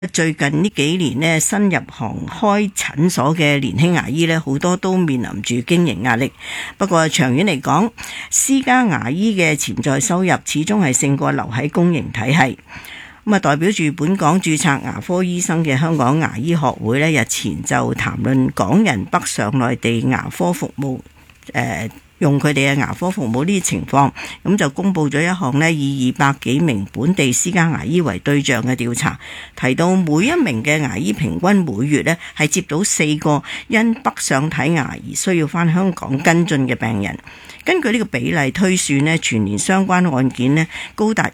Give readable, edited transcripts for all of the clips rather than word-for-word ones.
最近呢幾年呢，新入行開診所嘅年輕牙醫呢，好多都面臨住經營壓力。不過長遠嚟講，私家牙醫嘅潛在收入始終係勝過留喺公營體系。咁啊，代表住本港註冊牙科醫生嘅香港牙醫學會呢，日前就談論港人北上內地牙科服務，用佢哋嘅牙科服務呢啲情況，咁就公布咗一項呢，以200幾名本地私家牙醫為對象嘅調查，提到每一名嘅牙醫平均每月呢係接到4個因北上睇牙而需要返香港跟進嘅病人。根據呢個比例推算呢，全年相關案件呢高達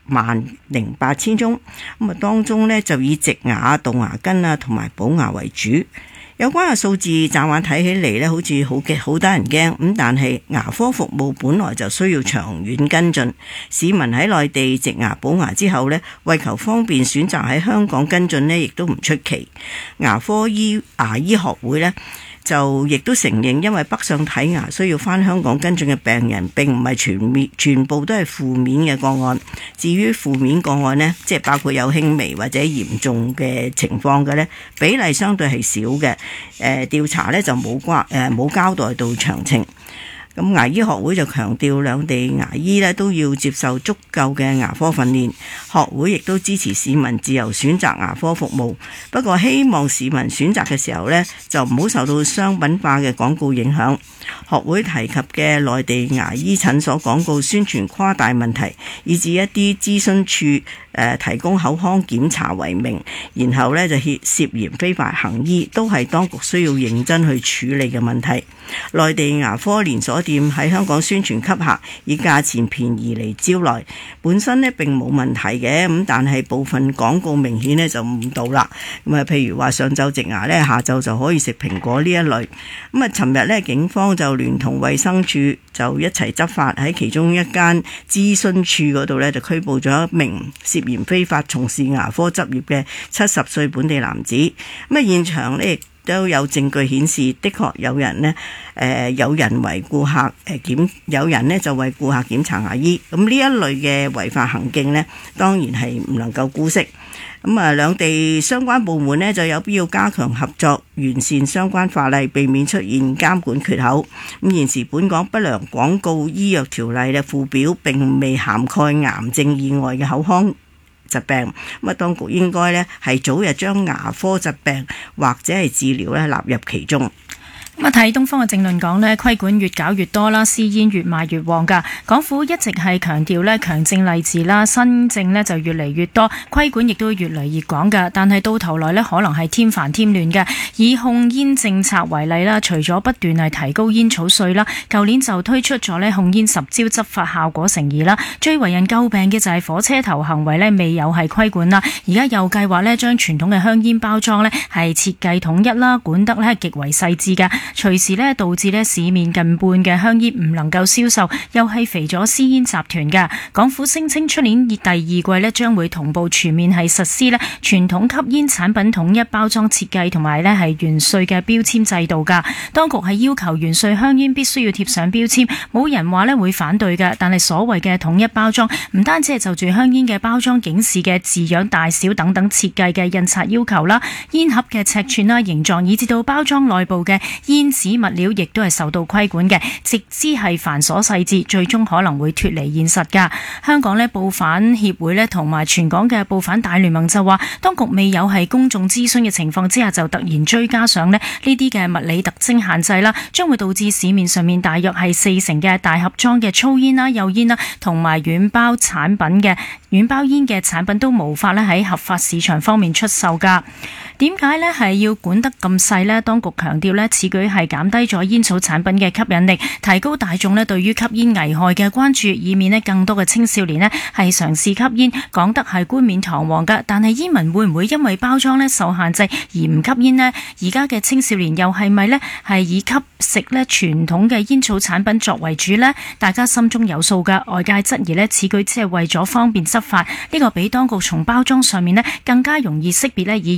108000宗。咁啊，當中呢就以植牙、動牙根啊同埋補牙為主。有關嘅數字乍眼睇起嚟呢好似好得人驚咁，但係牙科服務本來就需要長遠跟進。市民喺內地植牙補牙之後呢，為求方便選擇喺香港跟進呢，亦都唔出奇。牙醫學會呢就亦都承認，因為北上睇牙需要返香港跟進嘅病人並唔係全部都係負面嘅個案。至於負面個案呢，即係包括有輕微或者嚴重嘅情況嘅呢，比例相對係少嘅。調查呢就冇交代到詳情。咁牙醫學會就強調，兩地牙醫呢都要接受足夠嘅牙科訓練。學會亦都支持市民自由選擇牙科服務，不過希望市民選擇嘅時候呢，就唔好受到商品化嘅廣告影響。學會提及嘅內地牙醫診所廣告宣傳誇大問題，以至一啲諮詢處提供口腔檢查為名，然後呢就涉嫌非法行醫，都係當局需要認真去處理嘅問題。內地牙科連鎖店喺香港宣傳吸客，以價錢便宜嚟招來，本身呢並冇問題嘅，咁但係部分廣告明顯呢就誤導啦。咁啊，譬如話上晝植牙呢，下晝就可以食蘋果呢一類。咁啊，尋日呢警方就聯同衛生署就一齊執法，喺其中一間諮詢處嗰度呢，就拘捕咗一名涉嫌非法從事牙科執業嘅70歲本地男子。咁啊，現場呢都有證據顯示，的確有人呢，有人為顧客有人呢就為顧客檢查牙醫。咁呢一類嘅違法行徑呢，當然係唔能夠姑息。咁啊，兩地相關部門呢就有必要加強合作，完善相關法例，避免出現監管缺口。咁現時本港不良廣告醫藥條例嘅附表並未涵蓋癌症以外嘅口腔疾病，咁啊，當局應該呢係早日將牙科疾病或者係治療呢納入其中。 咁啊，睇東方嘅政論講呢，規管越搞越多啦，私煙越賣越旺噶。港府一直係強調呢強症勵治啦，新症呢就越嚟越多，規管亦都越嚟越廣噶。但係到頭來呢，可能係添煩添亂嘅。以控煙政策為例啦，除咗不斷係提高煙草稅啦，舊年就推出咗呢控煙10招執法效果成疑啦。最為人詬病嘅就係火車頭行為呢未有係規管啦。而家又計劃呢將傳統嘅香煙包裝呢係設計統一啦，管得呢係極為細緻嘅。隨時咧導致咧市面近半嘅香煙唔能夠銷售，又係肥咗私煙集團嘅。港府聲稱出年第二季咧將會同步全面係實施咧傳統吸煙產品統一包裝設計同埋咧係原稅嘅標籤制度㗎。當局係要求原稅香煙必須要貼上標籤，冇人話咧會反對嘅。但係所謂嘅統一包裝唔單止係就住香煙嘅包裝警示嘅字樣大小等等設計嘅印刷要求啦，煙盒嘅尺寸啦、形狀，以至到包裝內部嘅煙紙物料，亦都係受到規管嘅，直至係繁瑣細緻，最終可能會脫離現實㗎。香港呢報販協會呢同埋全港嘅報販大聯盟就話，當局未有係公眾諮詢嘅情況之下，就突然追加上呢啲嘅物理特徵限制啦，將會導致市面上面大約係40%嘅大盒裝嘅粗煙啦、幼煙啦，同埋軟包煙嘅產品都無法咧喺合法市場方面出售㗎。點解呢係要管得咁細呢？當局強調呢，此舉係減低咗煙草產品嘅吸引力，提高大眾呢對於吸煙危害嘅關注，以免呢更多嘅青少年呢係嘗試吸煙。講得係冠冕堂皇㗎，但係煙民會唔會因為包裝呢受限制而唔吸煙呢？而家嘅青少年又係咪呢係以吸食呢傳統嘅煙草產品作為主呢？大家心中有數㗎。外界質疑呢，此舉只係為咗方便執法，呢個比當局從包裝上面呢更加容易識別呢以原稅嘅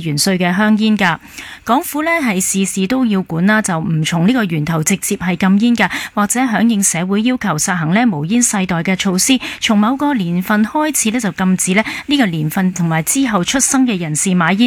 嘅香煙㗎。港府呢係事事都要管啦，就唔從呢個源頭直接係禁煙㗎，或者響應社會要求實行呢無煙世代嘅措施，從某個年份開始呢就禁止呢個年份同埋之後出生嘅人士買煙。